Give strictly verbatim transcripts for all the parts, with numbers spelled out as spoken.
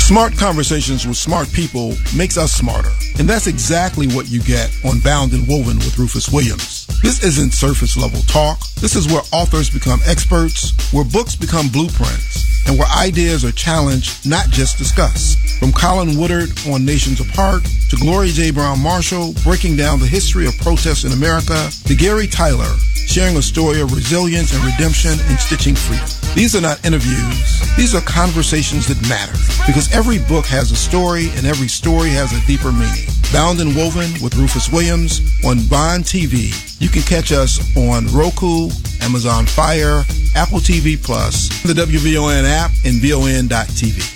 Smart conversations with smart people makes us smarter. And that's exactly what you get on Bound and Woven with Rufus Williams. This isn't surface level talk. This is where authors become experts, where books become blueprints, and where ideas are challenged, not just discussed. From Colin Woodard on Nations Apart, to Gloria J. Brown Marshall breaking down the history of protests in America, to Gary Tyler sharing a story of resilience and redemption and stitching freedom. These are not interviews. These are conversations that matter, because every book has a story and every story has a deeper meaning. Bound and Woven with Rufus Williams on Bond T V. You can catch us on Roku, Amazon Fire, Apple T V Plus, the W V O N app, and V O N dot T V.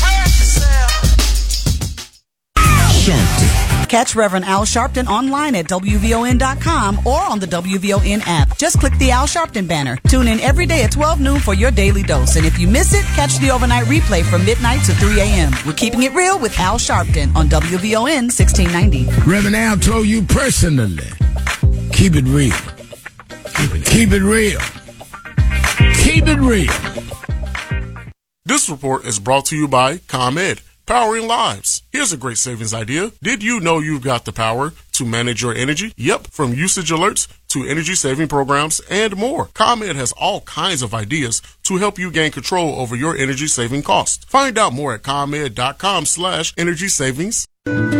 Sharpton. Catch Reverend Al Sharpton online at W V O N dot com or on the W V O N app. Just click the Al Sharpton banner. Tune in every day at twelve noon for your daily dose. And if you miss it, catch the overnight replay from midnight to three a.m. We're keeping it real with Al Sharpton on W V O N sixteen ninety. Reverend Al told you personally, keep it real. Keep it, keep it real. Keep it real. This report is brought to you by ComEd, powering lives. Here's a great savings idea. Did you know you've got the power to manage your energy? Yep, from usage alerts to energy saving programs and more. ComEd has all kinds of ideas to help you gain control over your energy saving costs. Find out more at ComEd.com slash energy savings. W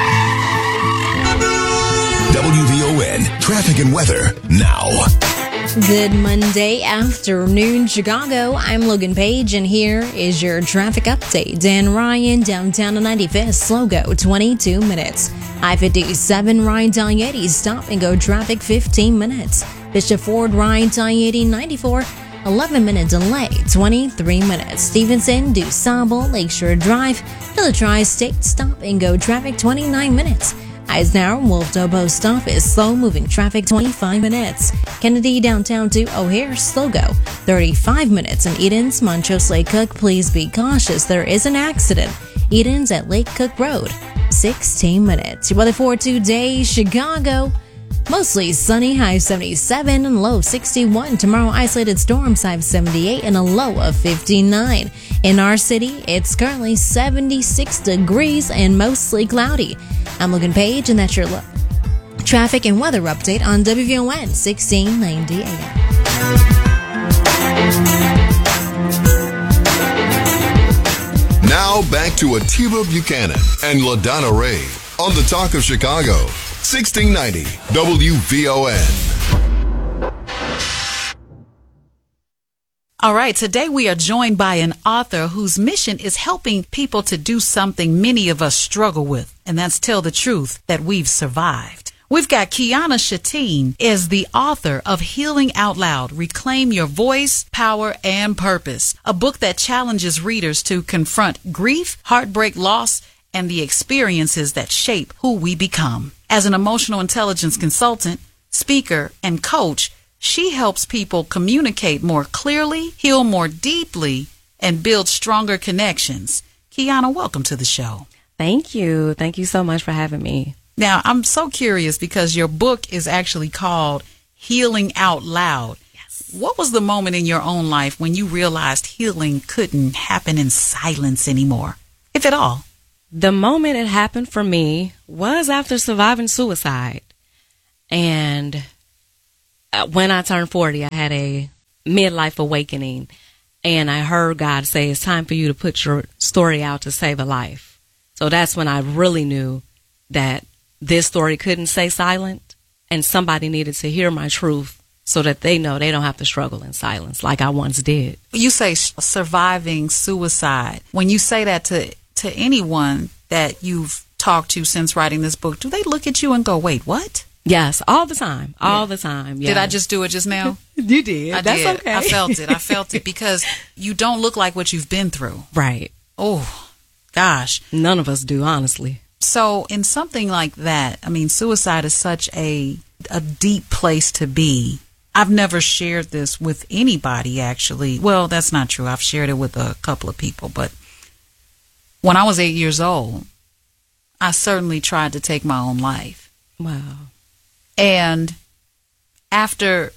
V O N traffic and weather now. Good Monday afternoon, Chicago. I'm Logan Page, and here is your traffic update. Dan Ryan, downtown to ninety-fifth, slow go, twenty-two minutes. I fifty-seven, Ryan to I eighty, stop and go traffic, fifteen minutes. Bishop Ford, Ryan to I eighty, ninety-four, eleven minute delay, twenty-three minutes. Stevenson, DuSable, Lakeshore Drive to the Tri-State, stop and go traffic, twenty-nine minutes. Eisenhower, Wolfdo Post Office, slow-moving traffic, twenty-five minutes. Kennedy, downtown to O'Hare, slow go, thirty-five minutes. And Edens, Montrose Lake Cook, please be cautious. There is an accident. Edens at Lake Cook Road, sixteen minutes. Your weather for today, Chicago. Mostly sunny, high seventy-seven and low sixty-one. Tomorrow, isolated storms, high seventy-eight and a low of fifty-nine. In our city, it's currently seventy-six degrees and mostly cloudy. I'm Logan Page, and that's your lo- traffic and weather update on W V O N sixteen ninety A M. Now back to Atiba Buchanan and LaDonna Ray on the Talk of Chicago, sixteen ninety W V O N. All right, today we are joined by an author whose mission is helping people to do something many of us struggle with, and that's tell the truth that we've survived. We've got Kiana Shatine is the author of Healing Out Loud, Reclaim Your Voice, Power, and Purpose, a book that challenges readers to confront grief, heartbreak, loss, and the experiences that shape who we become. As an emotional intelligence consultant, speaker, and coach, she helps people communicate more clearly, heal more deeply, and build stronger connections. Kiana, welcome to the show. Thank you. Thank you so much for having me. Now, I'm so curious because your book is actually called Healing Out Loud. Yes. What was the moment in your own life when you realized healing couldn't happen in silence anymore, if at all? The moment it happened for me was after surviving suicide. And when I turned forty, I had a midlife awakening, and I heard God say, it's time for you to put your story out to save a life. So that's when I really knew that this story couldn't stay silent, and somebody needed to hear my truth so that they know they don't have to struggle in silence like I once did. You say surviving suicide. When you say that to, to anyone that you've talked to since writing this book, do they look at you and go, wait, what? Yes, all the time, all yeah. the time. Yes. Did I just do it just now? You did. I That's did. okay. I felt it. I felt it because you don't look like what you've been through. Right. Oh, gosh. None of us do, honestly. So in something like that, I mean, suicide is such a a deep place to be. I've never shared this with anybody, actually. Well, that's not true. I've shared it with a couple of people. But when I was eight years old, I certainly tried to take my own life. Wow. And after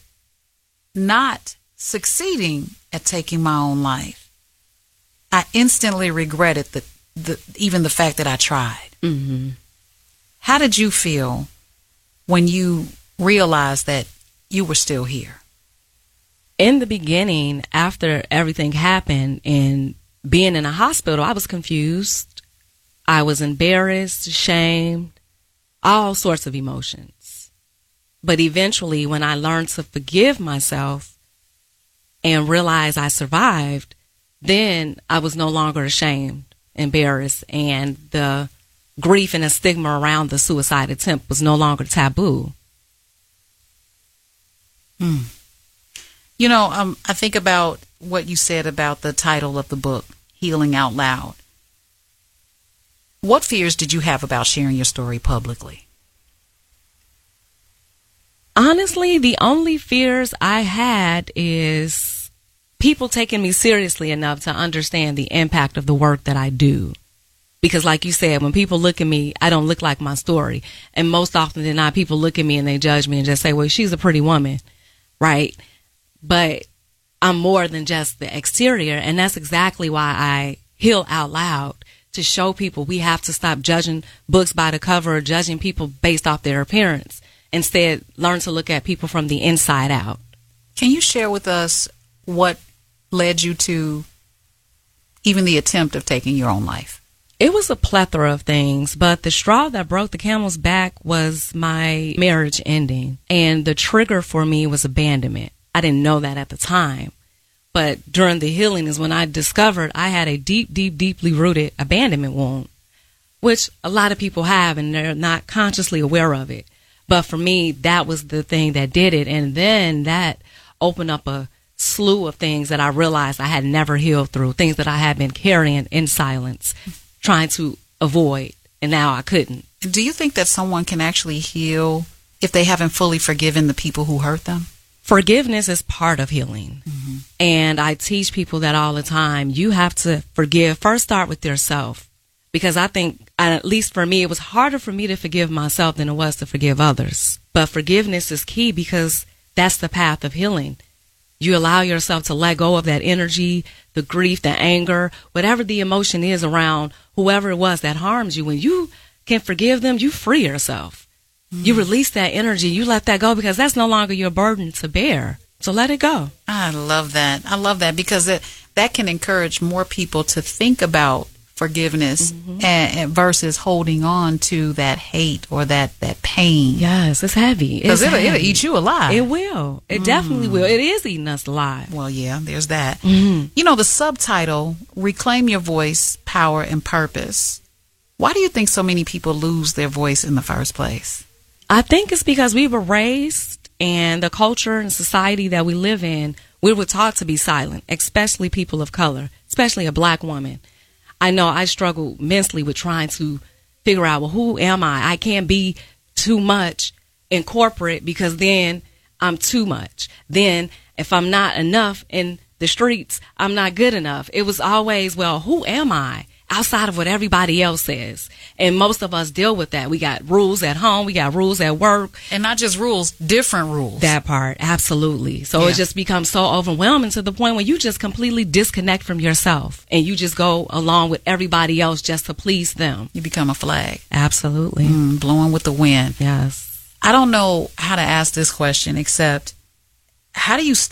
not succeeding at taking my own life, I instantly regretted the the even the fact that I tried. Mm-hmm. How did you feel when you realized that you were still here? In the beginning, after everything happened and being in a hospital, I was confused. I was embarrassed, ashamed, all sorts of emotions. But eventually, when I learned to forgive myself and realize I survived, then I was no longer ashamed, embarrassed, and the grief and the stigma around the suicide attempt was no longer taboo. Hmm. You know, um, I think about what you said about the title of the book, Healing Out Loud. What fears did you have about sharing your story publicly? Honestly, the only fears I had is people taking me seriously enough to understand the impact of the work that I do. Because like you said, when people look at me, I don't look like my story. And most often than not, people look at me and they judge me and just say, well, she's a pretty woman, right? But I'm more than just the exterior. And that's exactly why I heal out loud, to show people we have to stop judging books by the cover or judging people based off their appearance. Instead, learn to look at people from the inside out. Can you share with us what led you to even the attempt of taking your own life? It was a plethora of things, but the straw that broke the camel's back was my marriage ending. And the trigger for me was abandonment. I didn't know that at the time. But during the healing is when I discovered I had a deep, deep, deeply rooted abandonment wound, which a lot of people have and they're not consciously aware of it. But for me, that was the thing that did it. And then that opened up a slew of things that I realized I had never healed through, things that I had been carrying in silence, trying to avoid, and now I couldn't. Do you think that someone can actually heal if they haven't fully forgiven the people who hurt them? Forgiveness is part of healing. Mm-hmm. And I teach people that all the time. You have to forgive. First, start with yourself. Because I think, at least for me, it was harder for me to forgive myself than it was to forgive others. But forgiveness is key because that's the path of healing. You allow yourself to let go of that energy, the grief, the anger, whatever the emotion is around whoever it was that harms you. When you can forgive them, you free yourself. Mm. You release that energy. You let that go because that's no longer your burden to bear. So let it go. I love that. I love that because it, that can encourage more people to think about forgiveness mm-hmm. and, and versus holding on to that hate or that, that pain. Yes, it's heavy. Because it'll, it'll eat you alive. It will. It mm. definitely will. It is eating us alive. Well, yeah, there's that. Mm-hmm. You know, the subtitle, Reclaim Your Voice, Power, and Purpose. Why do you think so many people lose their voice in the first place? I think it's because we were raised and the culture and society that we live in, we were taught to be silent, especially people of color, especially a black woman. I know I struggle immensely with trying to figure out, well, who am I? I can't be too much in corporate because then I'm too much. Then if I'm not enough in the streets, I'm not good enough. It was always, well, who am I outside of what everybody else says? And most of us deal with that. We got rules at home. We got rules at work. And not just rules, different rules. That part, absolutely. So yeah. It just becomes so overwhelming to the point where you just completely disconnect from yourself and you just go along with everybody else just to please them. You become a flag. Absolutely. Mm, blowing with the wind. Yes. I don't know how to ask this question except how do you